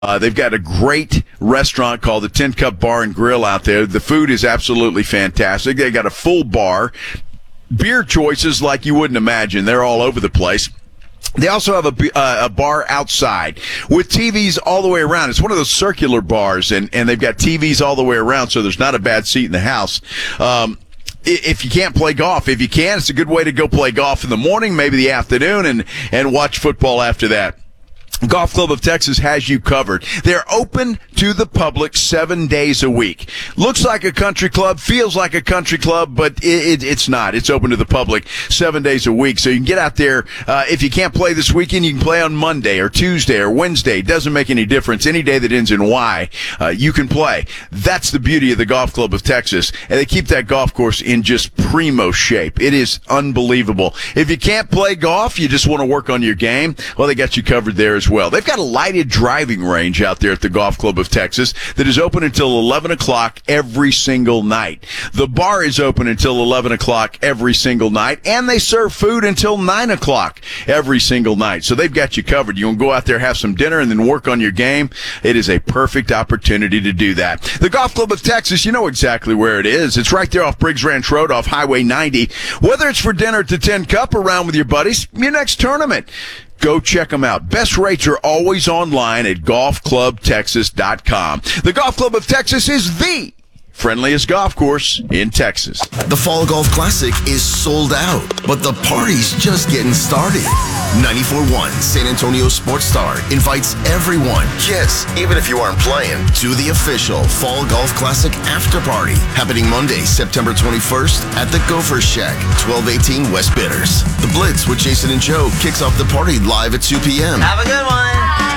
They've got a great restaurant called the Tin Cup Bar and Grill out there. The food is absolutely fantastic. They got a full bar. Beer choices like you wouldn't imagine. They're all over the place. They also have a bar outside with TVs all the way around. It's one of those circular bars, and they've got TVs all the way around, so there's not a bad seat in the house. If you can't play golf, if you can, it's a good way to go play golf in the morning, maybe the afternoon, and watch football after that. Golf Club of Texas has you covered. They're open to the public 7 days a week. Looks like a country club, feels like a country club, but it's not. It's open to the public 7 days a week. So you can get out there. If you can't play this weekend, you can play on Monday or Tuesday or Wednesday. Doesn't make any difference. Any day that ends in Y, you can play. That's the beauty of the Golf Club of Texas. And they keep that golf course in just primo shape. It is unbelievable. If you can't play golf, you just want to work on your game, well, they got you covered there as well. They've got a lighted driving range out there at the Golf Club of Texas that is open until 11 o'clock every single night. The bar is open until 11 o'clock every single night, and they serve food until 9 o'clock every single night. So they've got you covered. You want to go out there, have some dinner, and then work on your game. It is a perfect opportunity to do that. The Golf Club of Texas, you know exactly where it is. It's right there off Briggs Ranch Road off Highway 90. Whether it's for dinner at the Tin Cup, around with your buddies, your next tournament, go check them out. Best rates are always online at golfclubtexas.com. The Golf Club of Texas is the friendliest golf course in Texas. The Fall Golf Classic is sold out, but the party's just getting started. 94.1 San Antonio Sports Star invites everyone, yes, even if you aren't playing, to the official Fall Golf Classic after party happening Monday, September 21st at the Gopher Shack, 1218 West Bitters. The Blitz with Jason and Joe kicks off the party live at 2 p.m. Have a good one.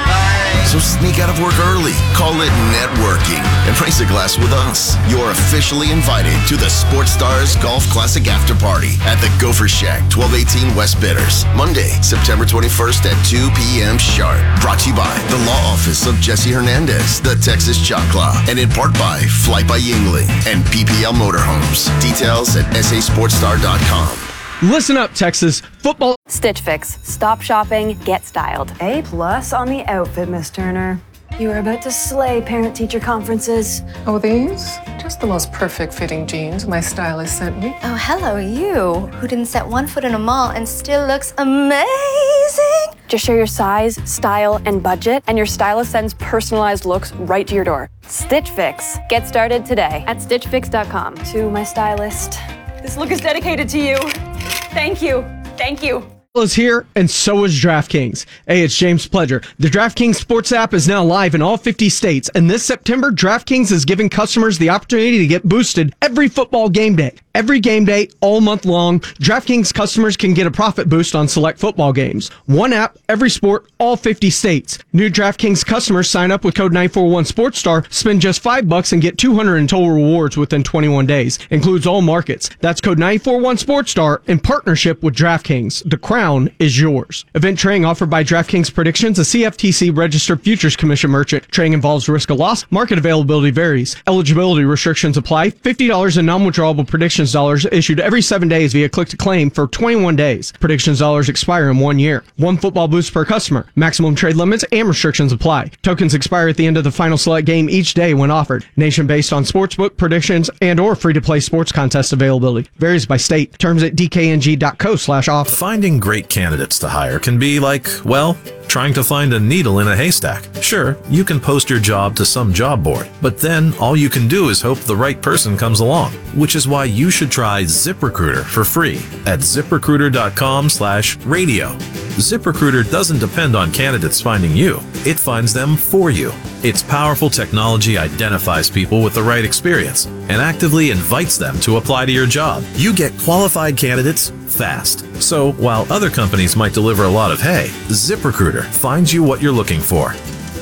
So sneak out of work early, call it networking, and raise a glass with us. You're officially invited to the Sports Stars Golf Classic After Party at the Gopher Shack, 1218 West Bitters, Monday, September 21st at 2 p.m. sharp. Brought to you by the Law Office of Jesse Hernandez, the Texas Choclaw, and in part by Flight by Yingling and PPL Motorhomes. Details at sasportstar.com. Listen up, Texas. Football. Stitch Fix. Stop shopping, get styled. A+ on the outfit, Miss Turner. You are about to slay parent-teacher conferences. Oh, these? Just the most perfect fitting jeans my stylist sent me. Oh, hello, you, who didn't set one foot in a mall and still looks amazing. Just share your size, style, and budget, and your stylist sends personalized looks right to your door. Stitch Fix. Get started today at stitchfix.com. To my stylist. This look is dedicated to you. Thank you. Thank you. Is here, and so is DraftKings. Hey, it's James Pledger. The DraftKings Sports app is now live in all 50 states, and this September, DraftKings is giving customers the opportunity to get boosted every football game day. Every game day, all month long, DraftKings customers can get a profit boost on select football games. One app, every sport, all 50 states. New DraftKings customers sign up with code 941SportsStar, spend just $5 and get $200 in total rewards within 21 days. Includes all markets. That's code 941SportsStar in partnership with DraftKings. The crown is yours. Event trading offered by DraftKings Predictions, a CFTC registered futures commission merchant. Trading involves risk of loss. Market availability varies. Eligibility restrictions apply. $50 in non-withdrawable predictions dollars issued every 7 days via click to claim for 21 days. Predictions dollars expire in 1 year. One football boost per customer. Maximum trade limits and restrictions apply. Tokens expire at the end of the final select game each day when offered. Nation based on sportsbook predictions and or free-to-play sports contest availability. Varies by state. Terms at dkng.co/offer. Finding great candidates to hire can be like, well, trying to find a needle in a haystack. Sure, you can post your job to some job board, but then all you can do is hope the right person comes along, which is why you should try ZipRecruiter for free at ziprecruiter.com/radio. ZipRecruiter doesn't depend on candidates finding you. It finds them for you. Its powerful technology identifies people with the right experience and actively invites them to apply to your job. You get qualified candidates fast. So while other companies might deliver a lot of hay, ZipRecruiter finds you what you're looking for.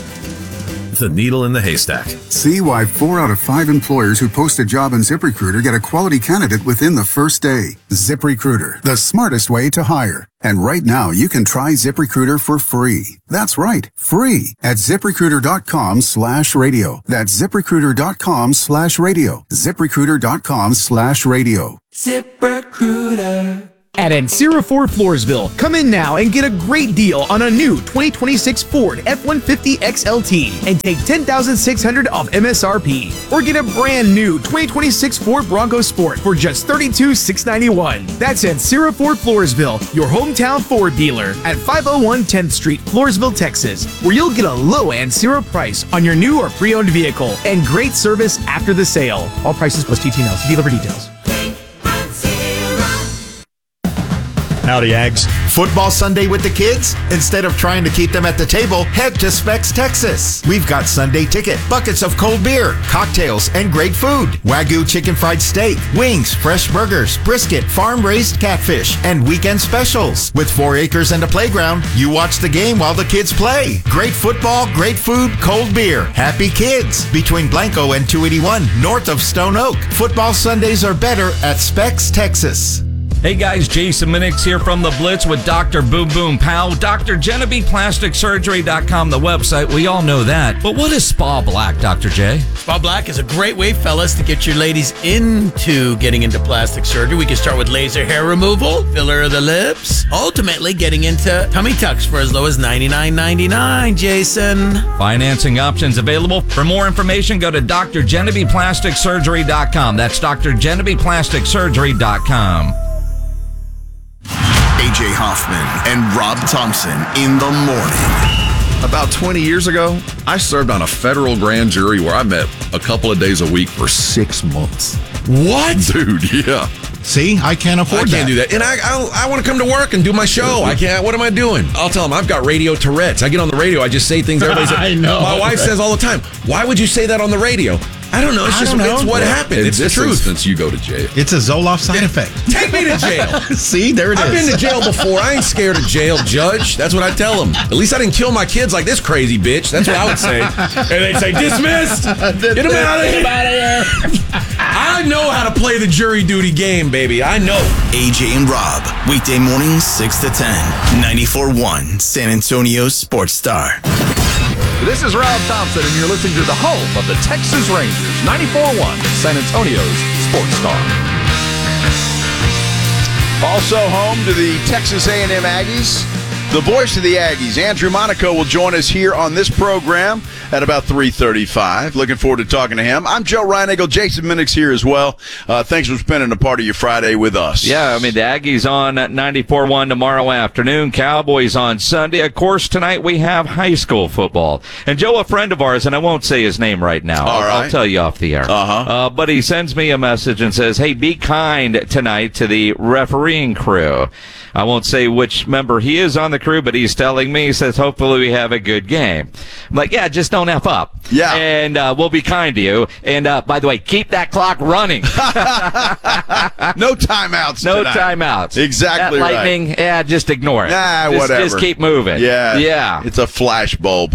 The needle in the haystack. See why 4 out of 5 employers who post a job on ZipRecruiter get a quality candidate within the first day. ZipRecruiter, the smartest way to hire. And right now, you can try ZipRecruiter for free. That's right, free at ZipRecruiter.com/radio. That's ZipRecruiter.com/radio. ZipRecruiter.com/radio. ZipRecruiter. At Ancira Ford Floresville, come in now and get a great deal on a new 2026 Ford F-150 XLT and take $10,600 off MSRP. Or get a brand new 2026 Ford Bronco Sport for just $32,691. That's Ancira Ford Floresville, your hometown Ford dealer at 501 10th Street, Floresville, Texas, where you'll get a low Ancira price on your new or pre-owned vehicle and great service after the sale. All prices plus TT&L. See dealer for details. Howdy, Ags. Football Sunday with the kids? Instead of trying to keep them at the table, head to Specs, Texas. We've got Sunday ticket, buckets of cold beer, cocktails, and great food. Wagyu chicken fried steak, wings, fresh burgers, brisket, farm-raised catfish, and weekend specials. With 4 acres and a playground, you watch the game while the kids play. Great football, great food, cold beer. Happy kids. Between Blanco and 281, north of Stone Oak. Football Sundays are better at Specs, Texas. Hey guys, Jason Minix here from The Blitz with Dr. Boom Boom Pow. Dr. GeneviEPlasticSurgery.com, the website. We all know that. But what is Spa Black, Dr. J? Spa Black is a great way, fellas, to get your ladies into getting into plastic surgery. We can start with laser hair removal, filler of the lips, ultimately getting into tummy tucks for as low as $99.99, Jason. Financing options available. For more information, go to DrGeneviEPlasticSurgery.com. That's DrGeneviEPlasticSurgery.com. AJ Hoffman and Rob Thompson in the morning. About 20 years ago, I served on a federal grand jury where I met a couple of days a week for 6 months. What? Dude, yeah. See, I can't afford that. I can't do that. And I want to come to work and do my show. I can't. What am I doing? I'll tell them I've got radio Tourette's. I get on the radio. I just say things everybody says. I know. My wife says all the time, why would you say that on the radio? I don't know. It's just it's what happened. It's the truth. Since you go to jail. It's a Zoloft side effect. Take me to jail. See, there it is. I've been to jail before. I ain't scared of jail, Judge. That's what I tell them. At least I didn't kill my kids like this crazy bitch. That's what I would say. And they'd say, dismissed. Get him out of here. I know how to play the jury duty game, baby. I know. AJ and Rob, weekday mornings 6 to 10, 94.1 San Antonio Sports Star. This is Rob Thompson, and you're listening to the home of the Texas Rangers, 94.1 San Antonio's Sports Star. Also home to the Texas A&M Aggies. The voice of the Aggies, Andrew Monaco, will join us here on this program at about 3:35. Looking forward to talking to him. I'm Joe Reinagle. Jason Minix here as well. Thanks for spending a part of your Friday with us. Yeah, I mean, the Aggies on at 94.1 tomorrow afternoon. Cowboys on Sunday. Of course, tonight we have high school football. And Joe, a friend of ours, and I won't say his name right now. I'll tell you off the air. But he sends me a message and says, hey, be kind tonight to the refereeing crew. I won't say which member he is on the crew, but he's telling me, he says, hopefully we have a good game. I'm like, yeah, just don't F up. Yeah. And we'll be kind to you. And by the way, keep that clock running. No timeouts No tonight. timeouts. Exactly that right. lightning, yeah, just ignore it. Whatever. Just keep moving. Yeah. Yeah. It's a flash bulb.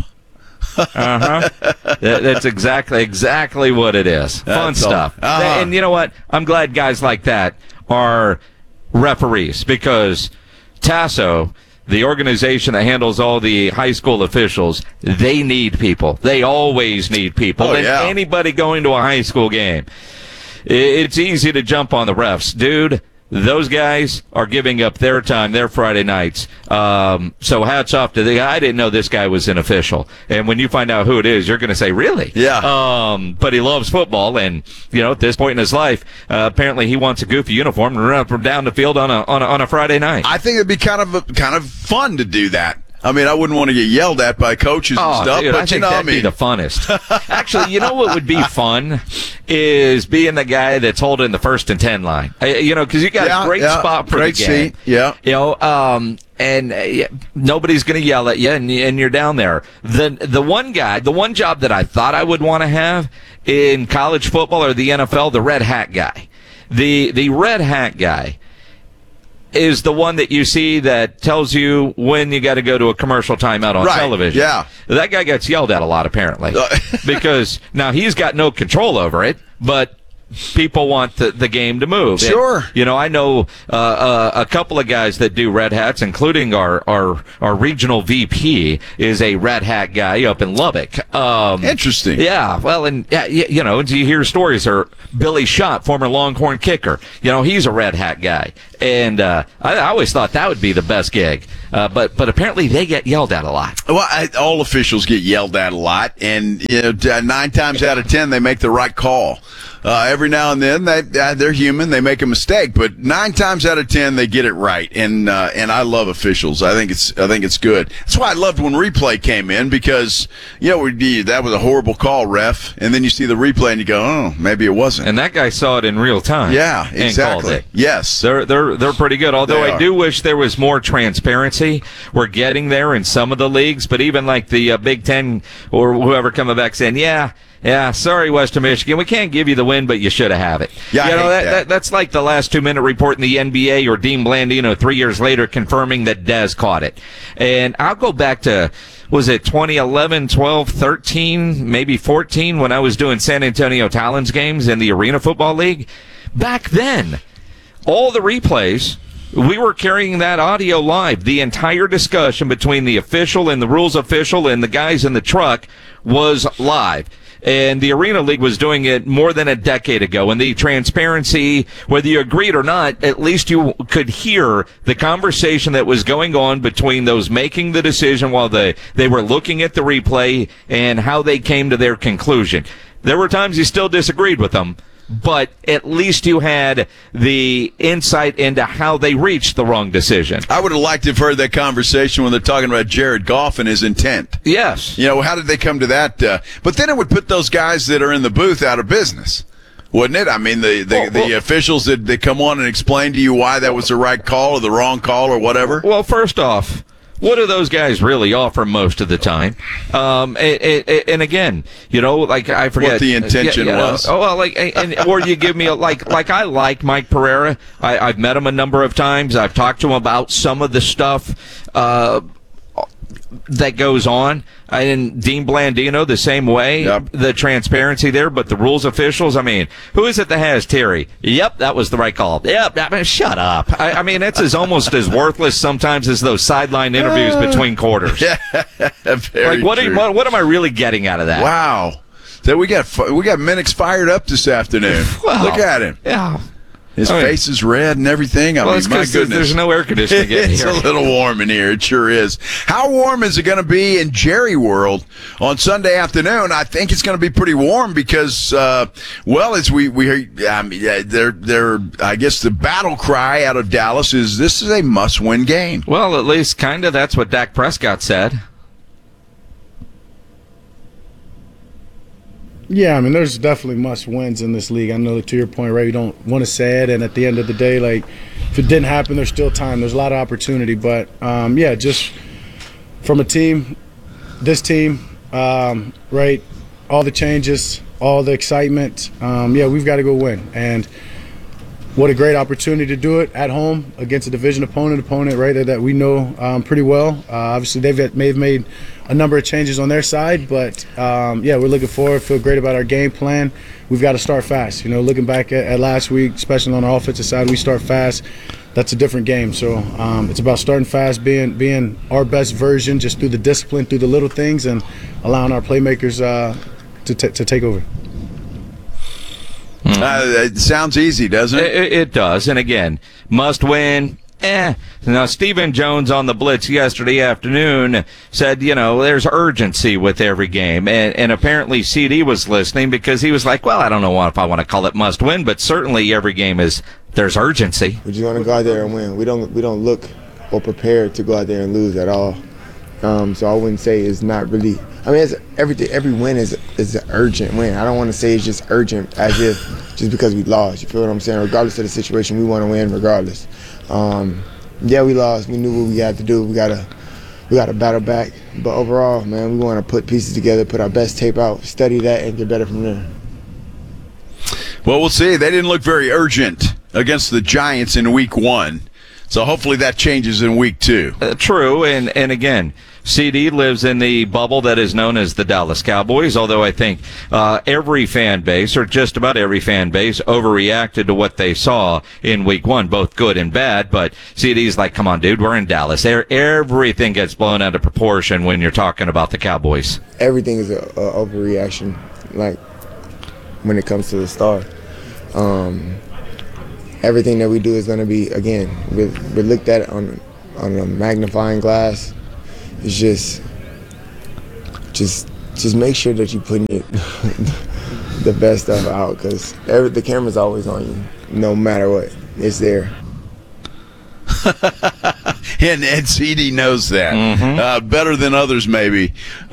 That's exactly what it is. Fun stuff. And you know what? I'm glad guys like that are referees, because TASO, the organization that handles all the high school officials, they need people. They always need people. Anybody going to a high school game, it's easy to jump on the refs. Dude, those guys are giving up their time, their Friday nights. So hats off to the guy. I didn't know this guy was an official. And when you find out who it is, you're going to say, really? Yeah. But he loves football, and at this point in his life, apparently he wants a goofy uniform and run up and down the field on a Friday night. I think it'd be kind of fun to do that. I mean, I wouldn't want to get yelled at by coaches and stuff, dude, but I think that'd be the funnest. Actually, you know what would be fun is being the guy that's holding the 1st and 10 line. Because you got a great spot for great the game. Seat. Yeah. And nobody's going to yell at you, and you're down there. The one job that I thought I would want to have in college football or the NFL, the red hat guy. The red hat guy is the one that you see that tells you when you got to go to a commercial timeout on television. Yeah. That guy gets yelled at a lot, apparently, because now he's got no control over it, but people want the game to move. Sure. And, I know a couple of guys that do red hats, including our regional VP is a red hat guy up in Lubbock. Interesting. Yeah. Well, and you hear stories. Or Billy Schott, former Longhorn kicker. He's a red hat guy, and I always thought that would be the best gig. But apparently they get yelled at a lot. Well, all officials get yelled at a lot, and 9 times out of 10 they make the right call. Every now and then they're human; they make a mistake, but 9 times out of 10 they get it right. And I love officials. I think it's good. That's why I loved when replay came in, because that was a horrible call, ref, and then you see the replay and you go, oh, maybe it wasn't. And that guy saw it in real time. Yeah, exactly. And called it. Yes, they're pretty good. Although I do wish there was more transparency. We're getting there in some of the leagues, but even like the Big Ten or whoever coming back saying, yeah, sorry, Western Michigan, we can't give you the win, but you should have it. Yeah, that's like the last 2-minute report in the NBA, or Dean Blandino 3 years later confirming that Dez caught it. And I'll go back to, was it 2011, 12, 13, maybe 14, when I was doing San Antonio Talons games in the Arena Football League? Back then, all the replays, we were carrying that audio live. The entire discussion between the official and the rules official and the guys in the truck was live. And the Arena League was doing it more than a decade ago. And the transparency, whether you agreed or not, at least you could hear the conversation that was going on between those making the decision while they were looking at the replay and how they came to their conclusion. There were times you still disagreed with them, but at least you had the insight into how they reached the wrong decision. I would have liked to have heard that conversation when they're talking about Jared Goff and his intent. Yes. How did they come to that? But then it would put those guys that are in the booth out of business, wouldn't it? I mean, the officials that come on and explain to you why that was the right call or the wrong call or whatever. Well, first off, what do those guys really offer most of the time? And again, like I forget what the intention was. Oh, well, or you give me like I like Mike Pereira. I've met him a number of times. I've talked to him about some of the stuff that goes on. And Dean Blandino, the same way. Yep. The transparency there, but the rules officials, I mean, who is it that has Terry? Yep, that was the right call. Yep, shut up. I mean, it's almost as worthless sometimes as those sideline interviews between quarters. Yeah, very what true. What am I really getting out of that? Wow. So we got Minix fired up this afternoon. Well, look at him. Yeah. His face is red and everything. I mean, my goodness. There's no air conditioning in It's here. a little warm in here. It sure is. How warm is it going to be in Jerry World on Sunday afternoon? I think it's going to be pretty warm because, as we I guess the battle cry out of Dallas is this is a must-win game. Well, at least kind of that's what Dak Prescott said. Yeah, I mean, there's definitely must-wins in this league. I know that to your point, right, you don't want to say it, and at the end of the day, like, if it didn't happen, there's still time. There's a lot of opportunity. But, just from a team, this team, right, all the changes, all the excitement, we've got to go win. And what a great opportunity to do it at home against a division opponent, right, that we know pretty well. Obviously, they've made a number of changes on their side, but we're looking forward, feel great about our game plan. We've got to start fast. Looking back at last week, especially on the offensive side, we start fast. That's a different game. So it's about starting fast, being our best version, just through the discipline, through the little things, and allowing our playmakers to take over. It sounds easy, doesn't it? It does. And again, must win. Now, Stephen Jones on the Blitz yesterday afternoon said, there's urgency with every game. And apparently CD was listening because he was like, well, I don't know if I want to call it must win, but certainly every game there's urgency. We just want to go out there and win. We don't look or prepare to go out there and lose at all. So I wouldn't say it's not really. I mean, every win is an urgent win. I don't want to say it's just urgent as if just because we lost. You feel what I'm saying? Regardless of the situation, we want to win regardless. We lost. We knew what we had to do. We gotta battle back. But overall, man, we want to put pieces together, put our best tape out, study that, and get better from there. Well, we'll see. They didn't look very urgent against the Giants in week 1. So hopefully that changes in week 2. True, and again, CD lives in the bubble that is known as the Dallas Cowboys, although I think every fan base, or just about every fan base, overreacted to what they saw in week 1, both good and bad. But CD's like, come on, dude, we're in Dallas. Everything gets blown out of proportion when you're talking about the Cowboys. Everything is a overreaction, like when it comes to the star. Everything that we do is going to be, again, we're looked at on a magnifying glass. It's just make sure that you put the best stuff out, because the camera's always on you, no matter what. It's there. and CD knows that better than others, maybe.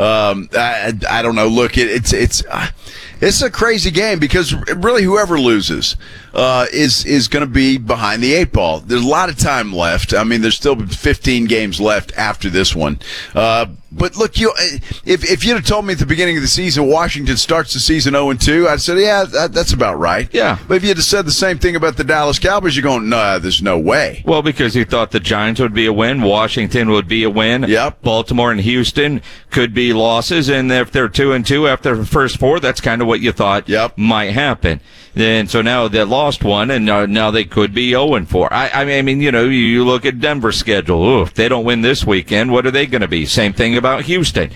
I don't know. Look, it's a crazy game, because really whoever loses is going to be behind the 8 ball. There's a lot of time left. I mean, there's still 15 games left after this one. But look, if you'd have told me at the beginning of the season Washington starts the season 0-2, I'd said, yeah, that's about right. Yeah. But if you'd have said the same thing about the Dallas Cowboys, you're going, no, there's no way. Well, because you thought the Giants would be a win, Washington would be a win. Yep. Baltimore and Houston could be losses, and if they're 2-2 after the first 4, that's kind of what you thought might happen. And so now they lost one, and now they could be 0-4. I mean, you look at Denver's schedule. Ooh, if they don't win this weekend, what are they going to be? Same thing about Houston.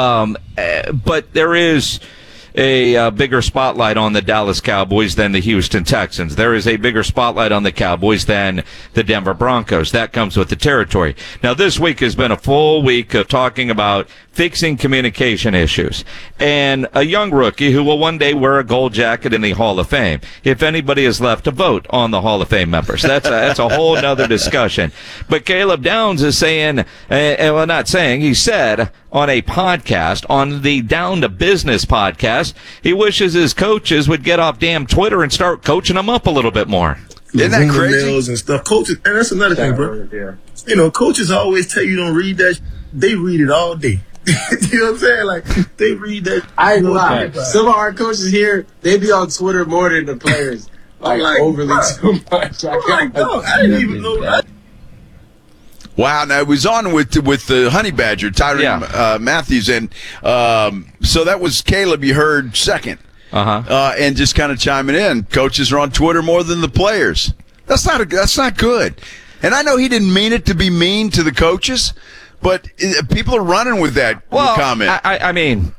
But there is a bigger spotlight on the Dallas Cowboys than the Houston Texans. There is a bigger spotlight on the Cowboys than the Denver Broncos. That comes with the territory. Now, this week has been a full week of talking about fixing communication issues. And a young rookie who will one day wear a gold jacket in the Hall of Fame. If anybody is left to vote on the Hall of Fame members, that's a whole other discussion. But Caleb Downs is saying, he said on a podcast, on the Down to Business podcast, he wishes his coaches would get off damn Twitter and start coaching them up a little bit more. Isn't that crazy? And stuff. Coaches, and that's another thing, bro. Coaches always tell you don't read that. They read it all day. You know what I'm saying? Like, they read that. I ain't gonna lie. Some of our coaches here, they be on Twitter more than the players. Like overly too much. I didn't even know that. Wow, now it was on with the Honey Badger, Tyrann Matthews, and so that was Caleb you heard second. And just kind of chiming in. Coaches are on Twitter more than the players. That's not good. And I know he didn't mean it to be mean to the coaches, but people are running with that comment. I mean,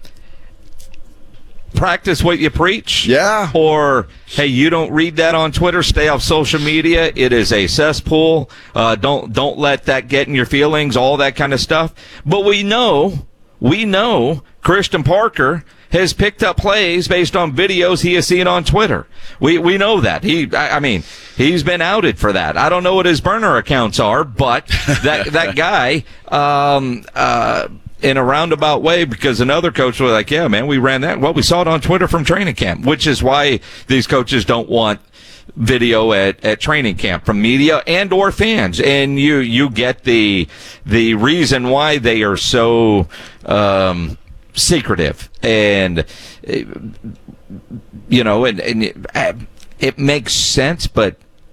practice what you preach. Yeah. Or, hey, you don't read that on Twitter. Stay off social media. It is a cesspool. Don't let that get in your feelings, all that kind of stuff. But we know Christian Parker has picked up plays based on videos he has seen on Twitter. We know that. He's been outed for that. I don't know what his burner accounts are, but that guy, in a roundabout way, because another coach was like, yeah, man, we ran that. Well, we saw it on Twitter from training camp, which is why these coaches don't want video at training camp from media and or fans. And you get the reason why they are so secretive, and it makes sense, but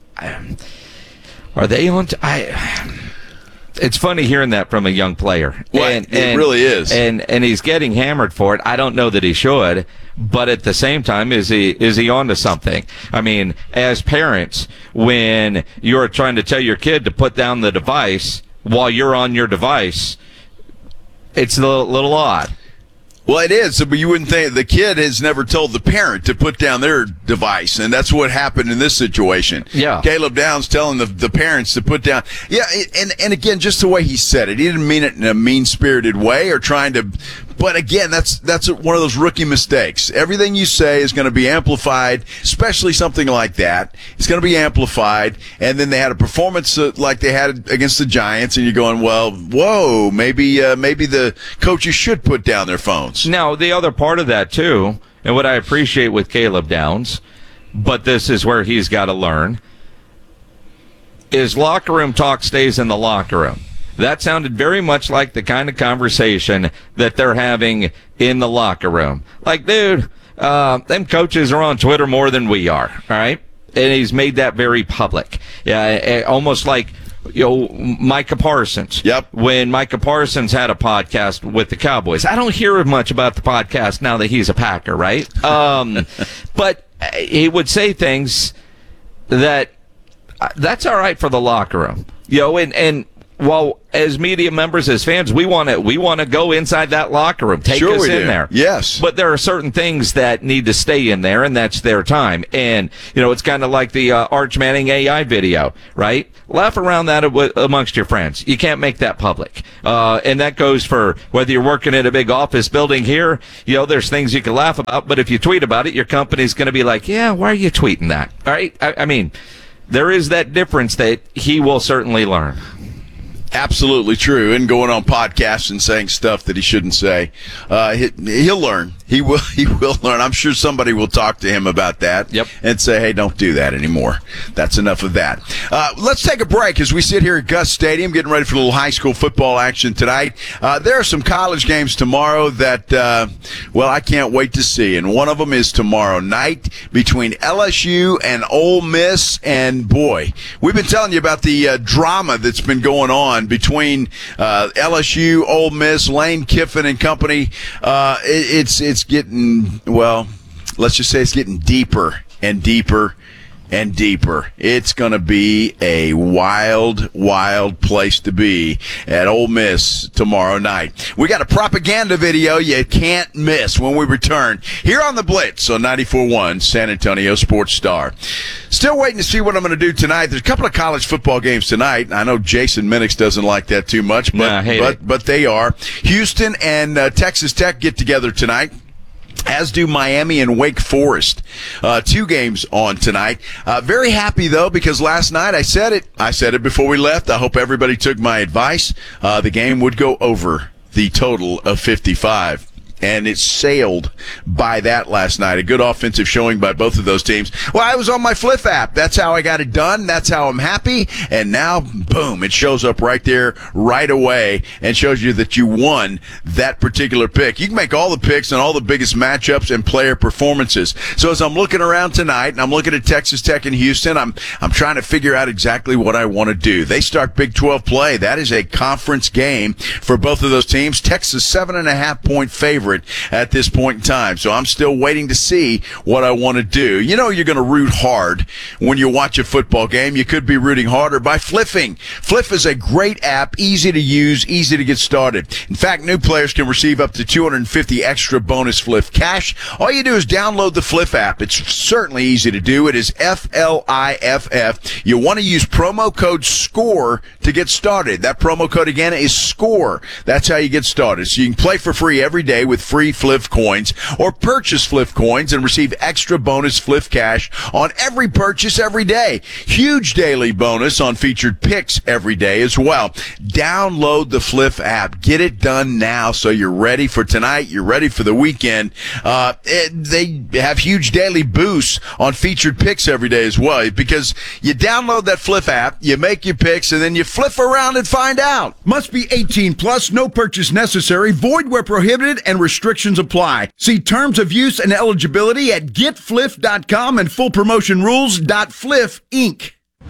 are they on it's funny hearing that from a young player. And it really is. And he's getting hammered for it. I don't know that he should, but at the same time, is he onto something? I mean, as parents, when you're trying to tell your kid to put down the device while you're on your device, it's a little odd. Well, it is, but you wouldn't think the kid has never told the parent to put down their device, and that's what happened in this situation. Yeah. Caleb Downs telling the parents to put down. Yeah, and again, just the way he said it, he didn't mean it in a mean-spirited way or trying to. But again, that's one of those rookie mistakes. Everything you say is going to be amplified, especially something like that. It's going to be amplified, and then they had a performance like they had against the Giants, and you're going, well, whoa, maybe the coaches should put down their phones. Now, the other part of that, too, and what I appreciate with Caleb Downs, but this is where he's got to learn, is locker room talk stays in the locker room. That sounded very much like the kind of conversation that they're having in the locker room. Like, dude, them coaches are on Twitter more than we are, all right? And he's made that very public. Yeah, almost like Micah Parsons. Yep. When Micah Parsons had a podcast with the Cowboys. I don't hear much about the podcast now that he's a Packer, right? But he would say things that's all right for the locker room. And while as media members, as fans, we want to go inside that locker room, take us in there. Yes. But there are certain things that need to stay in there, and that's their time. And, it's kind of like the Arch Manning AI video, right? Laugh around that amongst your friends. You can't make that public. And that goes for whether you're working in a big office building here, there's things you can laugh about, but if you tweet about it, your company's going to be like, yeah, why are you tweeting that? All right? I mean, there is that difference that he will certainly learn. Absolutely true. And going on podcasts and saying stuff that he shouldn't say. He'll learn. He will learn. I'm sure somebody will talk to him about that. Yep. And say, hey, don't do that anymore. That's enough of that. Let's take a break as we sit here at Gus Stadium getting ready for a little high school football action tonight. There are some college games tomorrow that, I can't wait to see. And one of them is tomorrow night between LSU and Ole Miss. And, boy, we've been telling you about the drama that's been going on between LSU, Ole Miss, Lane Kiffin and company. It's getting, let's just say it's getting deeper and deeper and deeper. It's going to be a wild, wild place to be at Ole Miss tomorrow night. We got a propaganda video you can't miss when we return here on The Blitz on 94.1 San Antonio Sports Star. Still waiting to see what I'm going to do tonight. There's a couple of college football games tonight. I know Jason Minix doesn't like that too much, but they are. Houston and Texas Tech get together tonight, as do Miami and Wake Forest. 2 games on tonight. Very happy, though, because last night I said it before we left. I hope everybody took my advice. The game would go over the total of 55. And it sailed by that last night. A good offensive showing by both of those teams. Well, I was on my Fliff app. That's how I got it done. That's how I'm happy. And now, boom, it shows up right there right away and shows you that you won that particular pick. You can make all the picks and all the biggest matchups and player performances. So as I'm looking around tonight and I'm looking at Texas Tech and Houston, I'm trying to figure out exactly what I want to do. They start Big 12 play. That is a conference game for both of those teams. Texas 7.5-point favorite at this point in time. So I'm still waiting to see what I want to do. You're going to root hard when you watch a football game. You could be rooting harder by fliffing. Fliff is a great app, easy to use, easy to get started. In fact, new players can receive up to 250 extra bonus Fliff cash. All you do is download the Fliff app. It's certainly easy to do. It is FLIFF. You want to use promo code SCORE to get started. That promo code again is SCORE. That's how you get started. So you can play for free every day with free Fliff coins, or purchase Fliff coins and receive extra bonus Fliff cash on every purchase every day. Huge daily bonus on featured picks every day as well. Download the Fliff app. Get it done now so you're ready for tonight. You're ready for the weekend. They have huge daily boosts on featured picks every day as well, because you download that Fliff app, you make your picks, and then you fliff around and find out. Must be 18 plus, no purchase necessary, void where prohibited, and restrictions apply. See terms of use and eligibility at getfliff.com and fullpromotionrules.fliff Inc.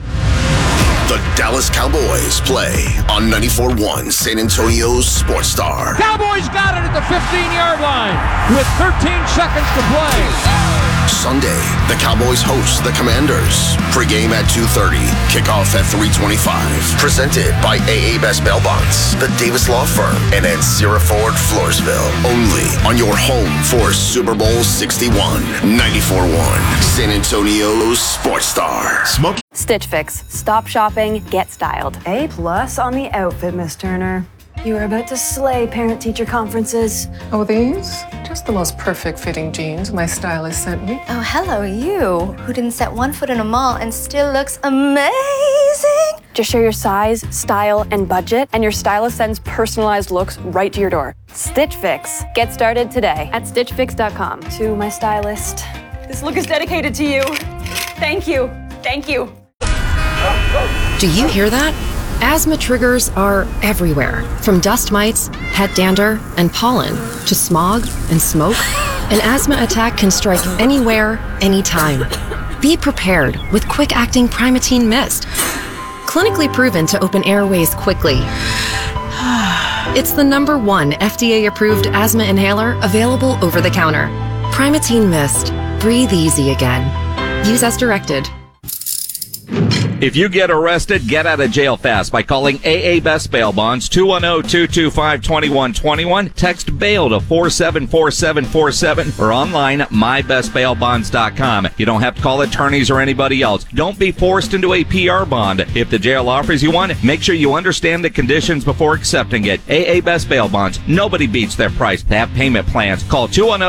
The Dallas Cowboys play on 94.1 San Antonio's Sports Star. Cowboys got it at the 15-yard line with 13 seconds to play. Sunday, the Cowboys host the Commanders. Pre-game at 2:30, kickoff at 3:25. Presented by AA Best Bail Bonds, the Davis Law Firm, and at Sierra Ford, Floresville. Only on your home for Super Bowl 61. 94.1 San Antonio's Sports Star. Smoke. Stitch Fix. Stop shopping, get styled. A+ on the outfit, Miss Turner. You are about to slay parent-teacher conferences. Oh, these? Just the most perfect fitting jeans my stylist sent me. Oh, hello, you, who didn't set one foot in a mall and still looks amazing. Just share your size, style, and budget, and your stylist sends personalized looks right to your door. Stitch Fix. Get started today at stitchfix.com. To my stylist. This look is dedicated to you. Thank you. Thank you. Do you hear that? Asthma triggers are everywhere, from dust mites, head dander, and pollen, to smog and smoke. An asthma attack can strike anywhere, anytime. Be prepared with quick-acting Primatene Mist. clinically proven to open airways quickly. It's the #1 FDA-approved asthma inhaler available over the counter. Primatene Mist. Breathe easy again. Use as directed. If you get arrested, get out of jail fast by calling AA Best Bail Bonds, 210-225-2121. Text BAIL to 474747 or online at mybestbailbonds.com. You don't have to call attorneys or anybody else. Don't be forced into a PR bond. If the jail offers you one, make sure you understand the conditions before accepting it. AA Best Bail Bonds. Nobody beats their price. They have payment plans. Call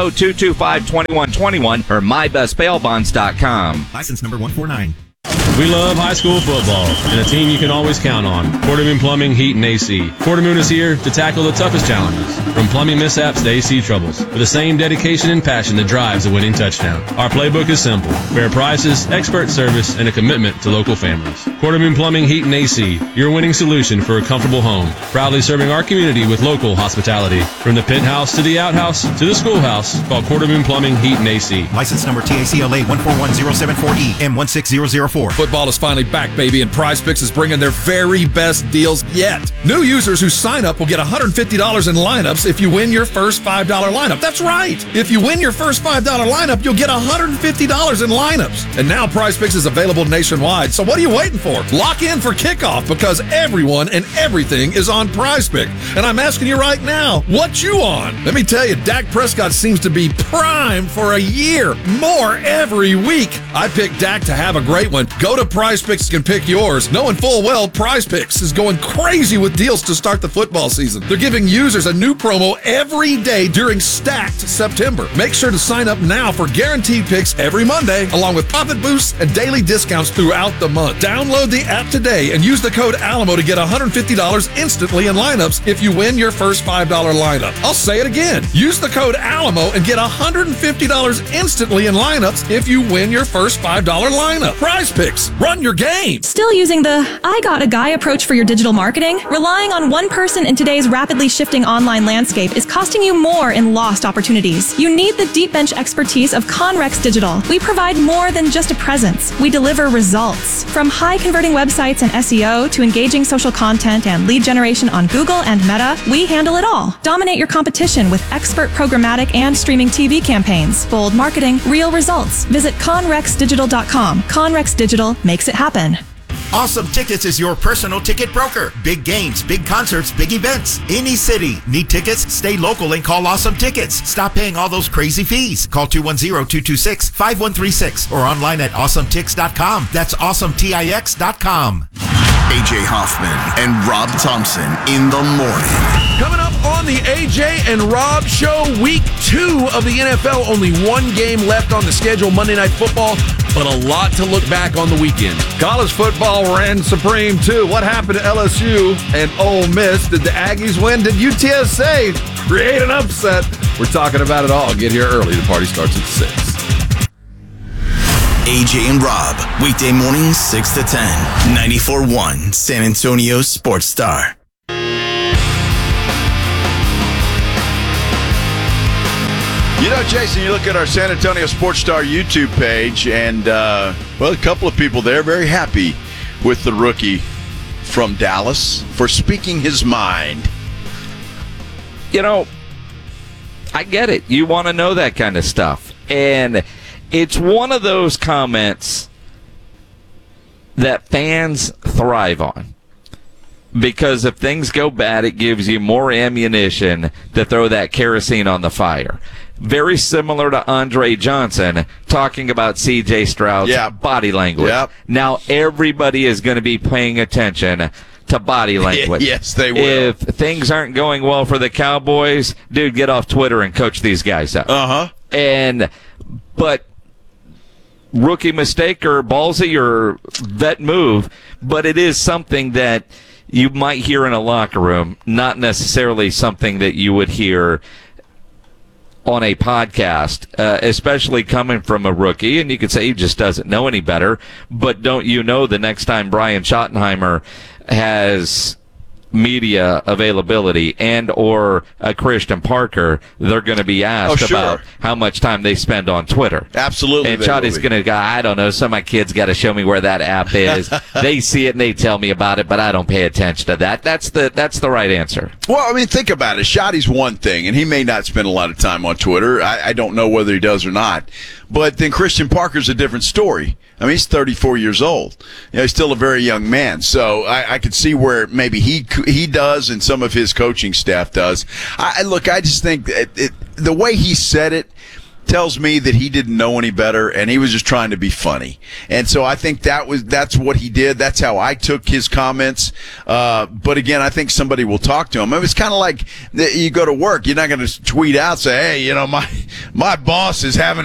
210-225-2121 or mybestbailbonds.com. License number 149. We love high school football and a team you can always count on. Quartermoon Plumbing, Heat, and AC. Quartermoon is here to tackle the toughest challenges, from plumbing mishaps to AC troubles, with the same dedication and passion that drives a winning touchdown. Our playbook is simple: fair prices, expert service, and a commitment to local families. Quartermoon Plumbing, Heat, and AC, your winning solution for a comfortable home. Proudly serving our community with local hospitality. From the penthouse to the outhouse to the schoolhouse, call Quartermoon Plumbing, Heat, and AC. License number TACLA 141074E M16004. Football is finally back, baby, and PrizePicks is bringing their very best deals yet. New users who sign up will get $150 in lineups if you win your first $5 lineup. That's right. If you win your first $5 lineup, you'll get $150 in lineups. And now PrizePicks is available nationwide. So what are you waiting for? Lock in for kickoff, because everyone and everything is on PrizePicks. And I'm asking you right now, what you on? Let me tell you, Dak Prescott seems to be primed for a year. More every week. I picked Dak to have a great one. Go to PrizePicks and pick yours, knowing full well PrizePicks is going crazy with deals to start the football season. They're giving users a new promo every day during Stacked September. Make sure to sign up now for guaranteed picks every Monday, along with profit boosts and daily discounts throughout the month. Download the app today and use the code ALAMO to get $150 instantly in lineups if you win your first $5 lineup. I'll say it again. Use the code ALAMO and get $150 instantly in lineups if you win your first $5 lineup. PrizePicks. Run your game. Still using the I got a guy approach for your digital marketing? Relying on one person in today's rapidly shifting online landscape is costing you more in lost opportunities. You need the deep bench expertise of Conrex Digital. We provide more than just a presence. We deliver results. From high converting websites and SEO to engaging social content and lead generation on Google and Meta, we handle it all. Dominate your competition with expert programmatic and streaming TV campaigns. Bold marketing, real results. Visit conrexdigital.com. Conrex Digital makes it happen. Awesome Tickets is your personal ticket broker. Big games, big concerts, big events. Any city. Need tickets? Stay local and call Awesome Tickets. Stop paying all those crazy fees. Call 210-226-5136 or online at awesometix.com. That's awesometix.com. AJ Hoffman and Rob Thompson in the morning. Coming up on the AJ and Rob Show, week 2 of the NFL. Only one game left on the schedule, Monday Night Football, but a lot to look back on the weekend. College football ran supreme, too. What happened to LSU and Ole Miss? Did the Aggies win? Did UTSA create an upset? We're talking about it all. Get here early. The party starts at 6. AJ and Rob, weekday mornings 6 to 10, 94.1 San Antonio Sports Star. You know, Jason, you look at our San Antonio Sports Star YouTube page, and, well, a couple of people there very happy with the rookie from Dallas for speaking his mind. You know, I get it. You want to know that kind of stuff. And it's one of those comments that fans thrive on. Because if things go bad, it gives you more ammunition to throw that kerosene on the fire. Very similar to Andre Johnson talking about C.J. Stroud's body language. Yep. Now everybody is going to be paying attention to body language. Yes, they will. If things aren't going well for the Cowboys, dude, get off Twitter and coach these guys up. But rookie mistake or ballsy or vet move, but it is something that you might hear in a locker room, not necessarily something that you would hear on a podcast, especially coming from a rookie. And you could say he just doesn't know any better, but don't you know the next time Brian Schottenheimer has media availability and or a Christian Parker, they're going to be asked about how much time they spend on Twitter. Absolutely. And Chauty's going to go, I don't know, some of my kids got to show me where that app is. They see it and they tell me about it, but I don't pay attention to that. That's the right answer. Well, I mean, think about it. Shotty's one thing, and he may not spend a lot of time on Twitter. I don't know whether he does or not. But then Christian Parker's a different story. I mean, he's 34 years old. He's still a very young man. So I could see where maybe he does and some of his coaching staff does. I just think the way he said it tells me that he didn't know any better and he was just trying to be funny. And so I think that's what he did. That's how I took his comments. But again, I think somebody will talk to him. I mean, it's kind of like you go to work. You're not going to tweet out, say, hey, my boss is having